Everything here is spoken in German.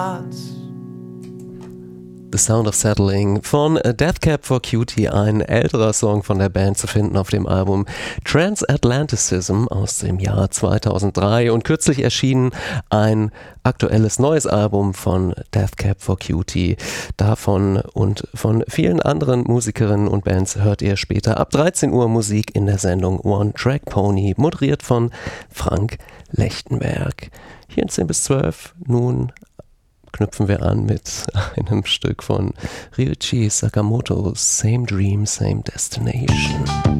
The Sound of Settling von Death Cab for Cutie, ein älterer Song von der Band, zu finden auf dem Album Transatlanticism aus dem Jahr 2003 und kürzlich erschienen ein aktuelles neues Album von Death Cab for Cutie. Davon und von vielen anderen Musikerinnen und Bands hört ihr später ab 13 Uhr Musik in der Sendung One Track Pony, moderiert von Frank Lechtenberg. Hier in 10 bis 12 nun knüpfen wir an mit einem Stück von Ryuichi Sakamoto, Same Dream, Same Destination.